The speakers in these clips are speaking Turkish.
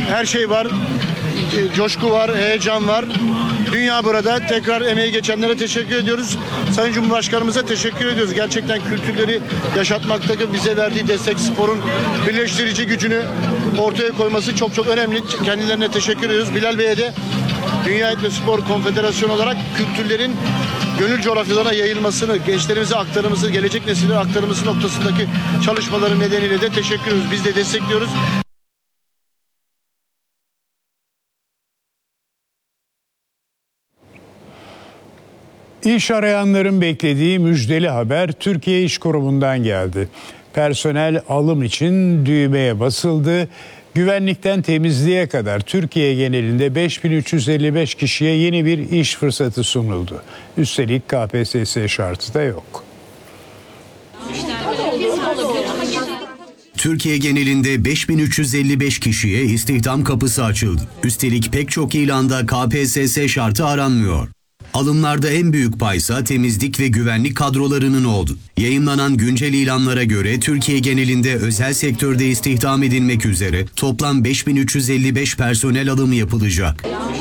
Her şey var. Coşku var, heyecan var. Dünya burada. Tekrar emeği geçenlere teşekkür ediyoruz. Sayın Cumhurbaşkanımıza teşekkür ediyoruz. Gerçekten kültürleri yaşatmaktaki bize verdiği destek, sporun birleştirici gücünü ortaya koyması çok çok önemli. Kendilerine teşekkür ediyoruz. Bilal Bey'e de Dünya Etno Spor Konfederasyonu olarak kültürlerin gönül coğrafyalarına yayılmasını, gençlerimize aktarılması, gelecek nesillere aktarılması noktasındaki çalışmaların nedeniyle de teşekkür ediyoruz. Biz de destekliyoruz. İş arayanların beklediği müjdeli haber Türkiye İş Kurumu'ndan geldi. Personel alım için düğmeye basıldı. Güvenlikten temizliğe kadar Türkiye genelinde 5355 kişiye yeni bir iş fırsatı sunuldu. Üstelik KPSS şartı da yok. Türkiye genelinde 5355 kişiye istihdam kapısı açıldı. Üstelik pek çok ilanda KPSS şartı aranmıyor. Alımlarda en büyük paysa temizlik ve güvenlik kadrolarının oldu. Yayımlanan güncel ilanlara göre Türkiye genelinde özel sektörde istihdam edilmek üzere toplam 5355 personel alımı yapılacak.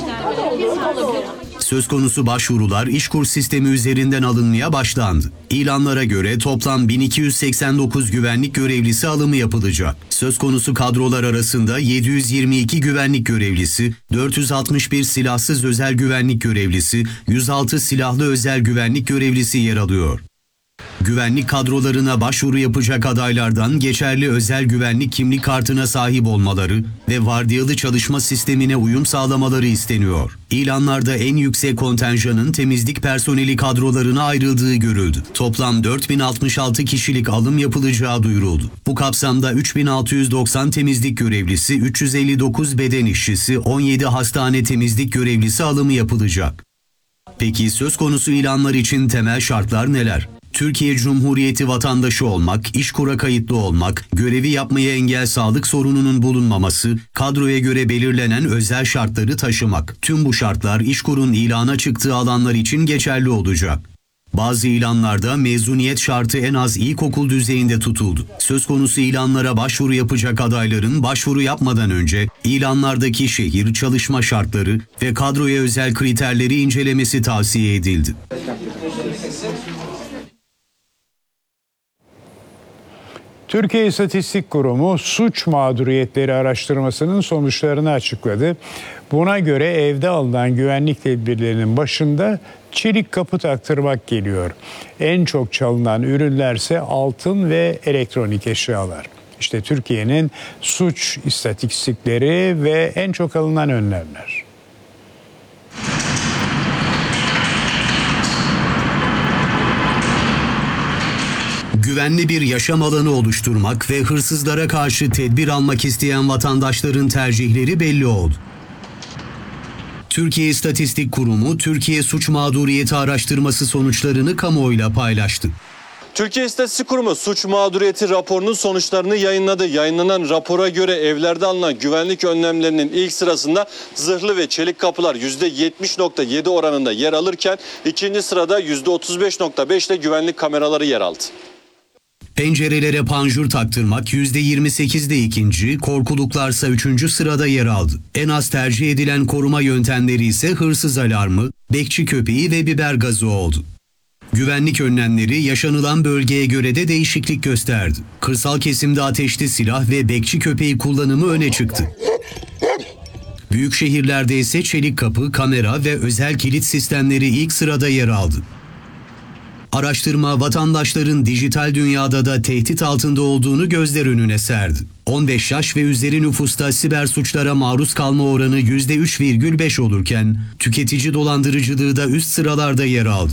Söz konusu başvurular İşkur sistemi üzerinden alınmaya başlandı. İlanlara göre toplam 1289 güvenlik görevlisi alımı yapılacak. Söz konusu kadrolar arasında 722 güvenlik görevlisi, 461 silahsız özel güvenlik görevlisi, 106 silahlı özel güvenlik görevlisi yer alıyor. Güvenlik kadrolarına başvuru yapacak adaylardan geçerli özel güvenlik kimlik kartına sahip olmaları ve vardiyalı çalışma sistemine uyum sağlamaları isteniyor. İlanlarda en yüksek kontenjanın temizlik personeli kadrolarına ayrıldığı görüldü. Toplam 4066 kişilik alım yapılacağı duyuruldu. Bu kapsamda 3690 temizlik görevlisi, 359 beden işçisi, 17 hastane temizlik görevlisi alımı yapılacak. Peki söz konusu ilanlar için temel şartlar neler? Türkiye Cumhuriyeti vatandaşı olmak, İşkur'a kayıtlı olmak, görevi yapmaya engel sağlık sorununun bulunmaması, kadroya göre belirlenen özel şartları taşımak. Tüm bu şartlar İşkur'un ilana çıktığı alanlar için geçerli olacak. Bazı ilanlarda mezuniyet şartı en az ilkokul düzeyinde tutuldu. Söz konusu ilanlara başvuru yapacak adayların başvuru yapmadan önce ilanlardaki şehir, çalışma şartları ve kadroya özel kriterleri incelemesi tavsiye edildi. Türkiye İstatistik Kurumu suç mağduriyetleri araştırmasının sonuçlarını açıkladı. Buna göre evde alınan güvenlik tedbirlerinin başında çelik kapı taktırmak geliyor. En çok çalınan ürünlerse altın ve elektronik eşyalar. İşte Türkiye'nin suç istatistikleri ve en çok alınan önlemler. Güvenli bir yaşam alanı oluşturmak ve hırsızlara karşı tedbir almak isteyen vatandaşların tercihleri belli oldu. Türkiye İstatistik Kurumu, Türkiye Suç Mağduriyeti Araştırması sonuçlarını kamuoyuyla paylaştı. Türkiye İstatistik Kurumu suç mağduriyeti raporunun sonuçlarını yayınladı. Yayınlanan rapora göre evlerde alınan güvenlik önlemlerinin ilk sırasında zırhlı ve çelik kapılar %70.7 oranında yer alırken ikinci sırada %35.5 ile güvenlik kameraları yer aldı. Pencerelere panjur taktırmak %28'de ikinci, korkuluklarsa üçüncü sırada yer aldı. En az tercih edilen koruma yöntemleri ise hırsız alarmı, bekçi köpeği ve biber gazı oldu. Güvenlik önlemleri yaşanılan bölgeye göre de değişiklik gösterdi. Kırsal kesimde ateşli silah ve bekçi köpeği kullanımı öne çıktı. Büyük şehirlerde ise çelik kapı, kamera ve özel kilit sistemleri ilk sırada yer aldı. Araştırma vatandaşların dijital dünyada da tehdit altında olduğunu gözler önüne serdi. 15 yaş ve üzeri nüfusta siber suçlara maruz kalma oranı %3,5 olurken tüketici dolandırıcılığı da üst sıralarda yer aldı.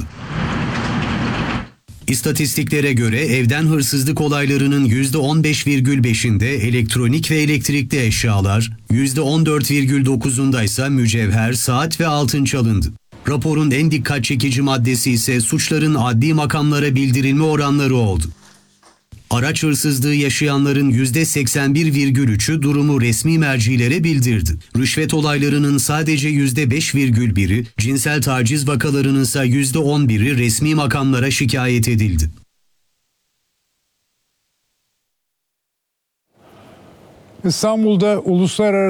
İstatistiklere göre evden hırsızlık olaylarının %15,5'inde elektronik ve elektrikli eşyalar, %14,9'unda ise mücevher, saat ve altın çalındı. Raporun en dikkat çekici maddesi ise suçların adli makamlara bildirilme oranları oldu. Araç hırsızlığı yaşayanların %81,3'ü durumu resmi mercilere bildirdi. Rüşvet olaylarının sadece %5,1'i, cinsel taciz vakalarının ise %11'i resmi makamlara şikayet edildi. İstanbul'da uluslararası